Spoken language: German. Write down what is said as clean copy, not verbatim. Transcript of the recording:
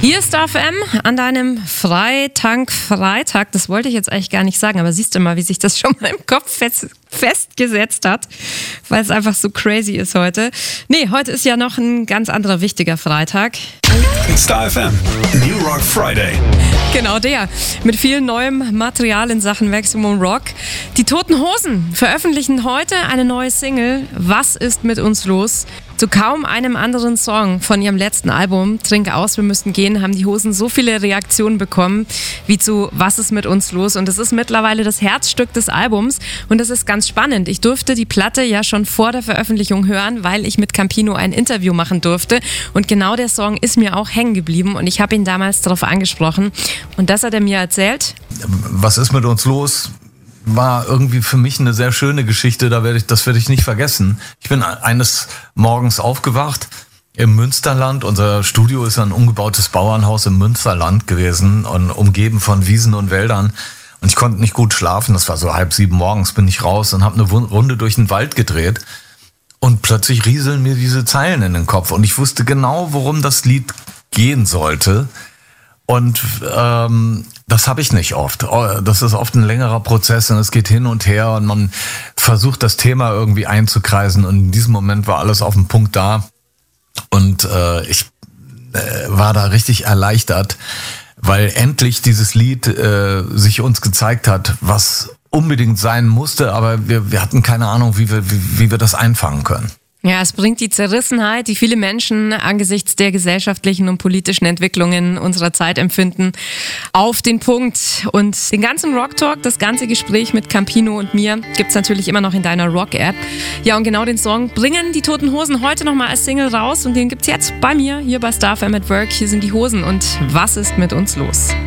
Hier ist Star FM an deinem Freitag. Das wollte ich jetzt eigentlich gar nicht sagen, aber siehst du mal, wie sich das schon mal im Kopf festgesetzt hat, weil es einfach so crazy ist heute. Nee, heute ist ja noch ein ganz anderer wichtiger Freitag. Star FM, New Rock Friday. Genau der, mit viel neuem Material in Sachen Maximum Rock. Die Toten Hosen veröffentlichen heute eine neue Single, Was ist mit uns los? Zu kaum einem anderen Song von ihrem letzten Album, Trink aus, wir müssten gehen, haben die Hosen so viele Reaktionen bekommen, wie zu Was ist mit uns los? Und es ist mittlerweile das Herzstück des Albums und das ist ganz spannend. Ich durfte die Platte ja schon vor der Veröffentlichung hören, weil ich mit Campino ein Interview machen durfte und genau der Song ist mir auch hängen geblieben und ich habe ihn damals darauf angesprochen und das hat er mir erzählt. Was ist mit uns los? War irgendwie für mich eine sehr schöne Geschichte, das werde ich nicht vergessen. Ich bin eines Morgens aufgewacht im Münsterland. Unser Studio ist ein umgebautes Bauernhaus im Münsterland gewesen und umgeben von Wiesen und Wäldern. Und ich konnte nicht gut schlafen. Das war so 6:30 morgens, bin ich raus und habe eine Runde durch den Wald gedreht. Und plötzlich rieseln mir diese Zeilen in den Kopf. Und ich wusste genau, worum das Lied gehen sollte. Und das habe ich nicht oft. Das ist oft ein längerer Prozess und es geht hin und her und man versucht das Thema irgendwie einzukreisen und in diesem Moment war alles auf dem Punkt da und ich war da richtig erleichtert, weil endlich dieses Lied sich uns gezeigt hat, was unbedingt sein musste, aber wir hatten keine Ahnung, wie wir das einfangen können. Ja, es bringt die Zerrissenheit, die viele Menschen angesichts der gesellschaftlichen und politischen Entwicklungen unserer Zeit empfinden, auf den Punkt. Und den ganzen Rock Talk, das ganze Gespräch mit Campino und mir gibt's natürlich immer noch in deiner Rock-App. Ja, und genau den Song bringen die Toten Hosen heute nochmal als Single raus und den gibt's jetzt bei mir, hier bei Star FM at Work. Hier sind die Hosen und was ist mit uns los?